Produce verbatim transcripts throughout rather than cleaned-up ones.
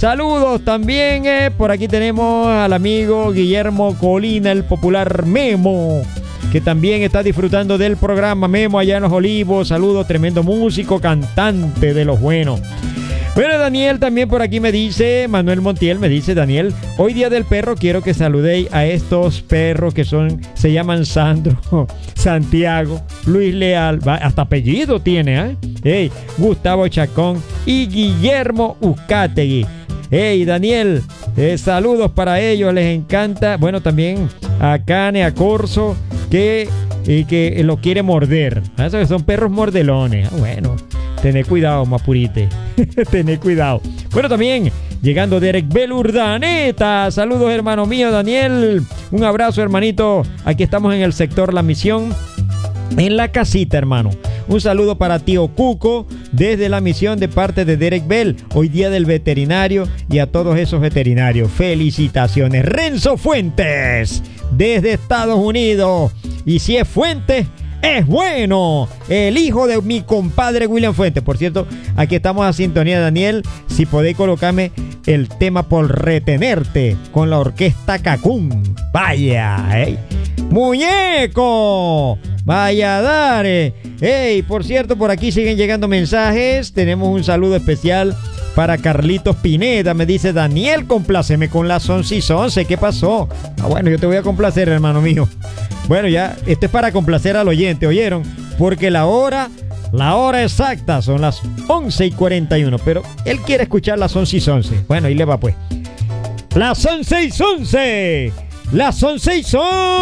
Saludos también, eh, por aquí tenemos al amigo Guillermo Colina, el popular Memo, que también está disfrutando del programa. Memo allá en Los Olivos, saludos, tremendo músico, cantante de los buenos. Bueno, Daniel también por aquí me dice, Manuel Montiel me dice, Daniel, hoy día del perro quiero que saludéis a estos perros que son, se llaman Sandro, Santiago, Luis Leal, va, hasta apellido tiene, ¿eh? Hey, Gustavo Chacón y Guillermo Uzcategui. Hey, Daniel, eh, saludos para ellos, les encanta. Bueno, también a Cane, a Corso, que, y que lo quiere morder. Esos que son perros mordelones. Ah, bueno, tené cuidado, Mapurite. Tené cuidado. Bueno, también llegando Derek Belurdaneta. Saludos, hermano mío, Daniel. Un abrazo, hermanito. Aquí estamos en el sector La Misión, en la casita, hermano. Un saludo para tío Cuco desde La Misión de parte de Derek Bell, hoy día del veterinario, y a todos esos veterinarios. Felicitaciones. Renzo Fuentes desde Estados Unidos. Y si es Fuentes, es bueno. El hijo de mi compadre William Fuentes. Por cierto, aquí estamos a sintonía, Daniel. Si podéis colocarme el tema Por Retenerte con la orquesta Cacún. Vaya, ¿eh? ¡Muñeco! Vaya, dare. Hey, por cierto, por aquí siguen llegando mensajes. Tenemos un saludo especial para Carlitos Pineda. Me dice, Daniel, compláceme con las once y once. ¿Qué pasó? Ah, bueno, yo te voy a complacer, hermano mío. Bueno, ya, esto es para complacer al oyente, ¿oyeron? Porque la hora, la hora exacta son las once y cuarenta y uno. Pero él quiere escuchar las once y once. Bueno, ahí le va pues. Las once y once. Las once y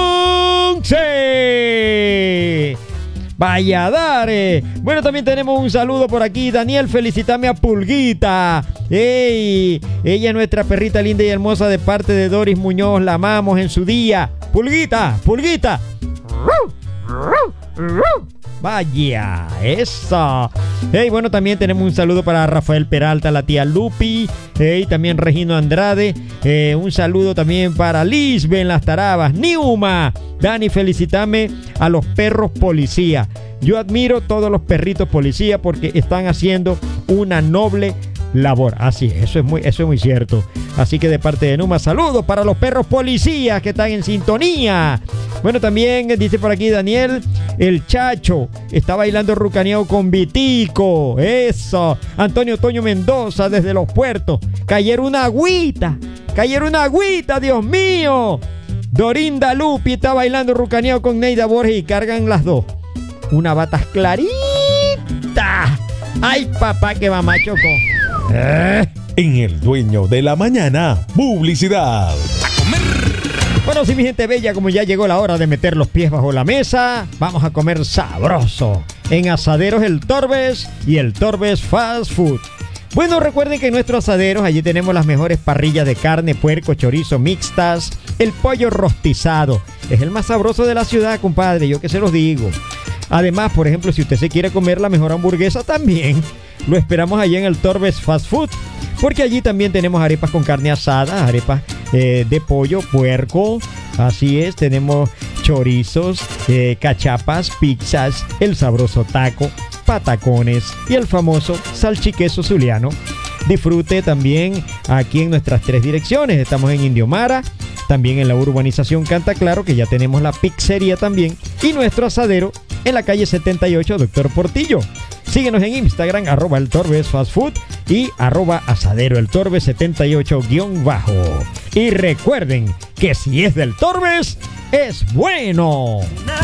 once. Vaya, dare. Bueno, también tenemos un saludo por aquí. Daniel, felicítame a Pulguita. Ey, ella es nuestra perrita linda y hermosa de parte de Doris Muñoz. La amamos en su día. Pulguita, Pulguita. Vaya, eso. Hey, bueno, también tenemos un saludo para Rafael Peralta, la tía Lupi. Hey, también Regino Andrade. Eh, un saludo también para Lisbeth en las Tarabas. Niuma. Dani, felicítame a los perros policía. Yo admiro todos los perritos policía porque están haciendo una noble labor. Así es, eso es muy, eso es muy cierto. Así que de parte de Numa, saludos para los perros policías que están en sintonía. Bueno, también dice por aquí Daniel, el Chacho está bailando rucaneado con Vitico. Eso. Antonio Toño Mendoza desde Los Puertos. Cayeron una agüita. Cayeron una agüita, Dios mío. Dorinda Lupi está bailando rucaneado con Neida Borges y cargan las dos una batas clarita. Ay, papá, que va macho con... ¿Eh? En El Dueño de la Mañana, publicidad. Bueno, sí, mi gente bella, como ya llegó la hora de meter los pies bajo la mesa, vamos a comer sabroso en Asaderos El Torbes y El Torbes Fast Food. Bueno, recuerden que en nuestros asaderos allí tenemos las mejores parrillas de carne, puerco, chorizo mixtas, el pollo rostizado. Es el más sabroso de la ciudad, compadre, yo que se los digo. Además, por ejemplo, si usted se quiere comer la mejor hamburguesa también, lo esperamos allí en el Torbes Fast Food, porque allí también tenemos arepas con carne asada, arepas eh, de pollo, puerco, así es, tenemos chorizos, eh, cachapas, pizzas, el sabroso taco, patacones y el famoso salchiqueso zuliano. Disfrute también aquí en nuestras tres direcciones. Estamos en Indiomara, también en la urbanización Canta Claro, que ya tenemos la pizzería también, y nuestro asadero en la calle setenta y ocho, Doctor Portillo. Síguenos en Instagram, arroba el Torbes Fast Food y arroba asadero el Torbes setenta y ocho guión bajo. Y recuerden que si es del Torbes, es bueno.